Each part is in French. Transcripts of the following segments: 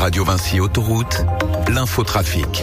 Radio Vinci Autoroute, l'infotrafic.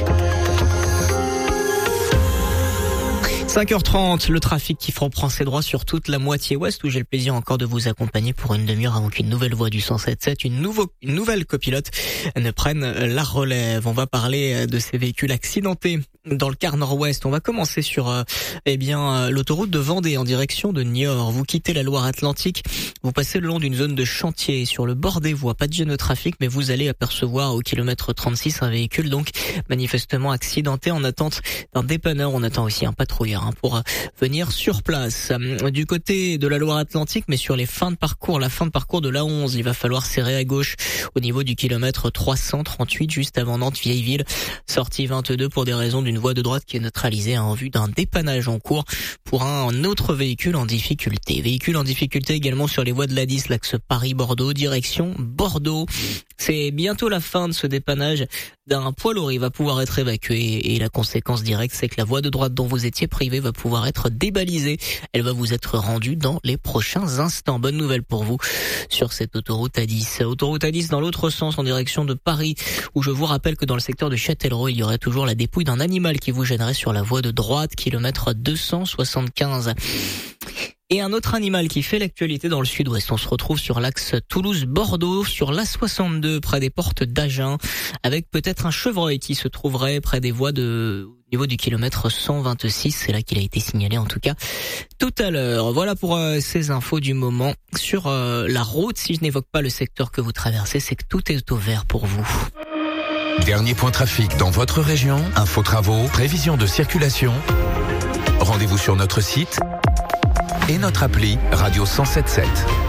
5h30, le trafic qui reprend ses droits sur toute la moitié ouest où j'ai le plaisir encore de vous accompagner pour une demi-heure avant qu'une nouvelle voie du 107.7, une nouvelle copilote ne prenne la relève. On va parler de ces véhicules accidentés dans le quart nord-ouest. On va commencer sur l'autoroute de Vendée en direction de Niort. Vous quittez la Loire-Atlantique, vous passez le long d'une zone de chantier sur le bord des voies. Pas de gêne au trafic, mais vous allez apercevoir au kilomètre 36 un véhicule donc manifestement accidenté en attente d'un dépanneur. On attend aussi un patrouilleur pour venir sur place. Du côté de la Loire-Atlantique, mais sur les fins de parcours, la fin de parcours de l'A11, il va falloir serrer à gauche au niveau du kilomètre 338, juste avant Nantes-Vieilleville, sortie 22 pour des raisons d'une voie de droite qui est neutralisée en vue d'un dépannage en cours pour un autre véhicule en difficulté. Véhicule en difficulté également sur les voies de l'A10, l'axe Paris-Bordeaux, direction Bordeaux. C'est bientôt la fin de ce dépannage d'un poids lourd. Il va pouvoir être évacué et la conséquence directe, c'est que la voie de droite dont vous étiez privé va pouvoir être débalisée. Elle va vous être rendue dans les prochains instants. Bonne nouvelle pour vous sur cette autoroute A10. Autoroute A10 dans l'autre sens en direction de Paris, où je vous rappelle que dans le secteur de Châtellerault, il y aurait toujours la dépouille d'un animal qui vous gênerait sur la voie de droite, kilomètre 275. Et un autre animal qui fait l'actualité dans le sud-ouest. On se retrouve sur l'axe Toulouse-Bordeaux, sur l'A62, près des portes d'Agen, avec peut-être un chevreuil qui se trouverait près des voies au niveau du kilomètre 126. C'est là qu'il a été signalé, en tout cas, tout à l'heure. Voilà pour ces infos du moment. Sur la route, si je n'évoque pas le secteur que vous traversez, c'est que tout est au vert pour vous. Dernier point trafic dans votre région, info travaux, prévision de circulation. Rendez-vous sur notre site et notre appli Radio 107.7.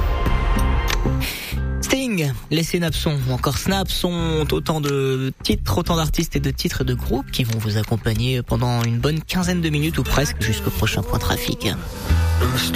Sting, les Synapsons ou encore Snap sont autant de titres, autant d'artistes et de titres et de groupes qui vont vous accompagner pendant une bonne quinzaine de minutes ou presque jusqu'au prochain point trafic.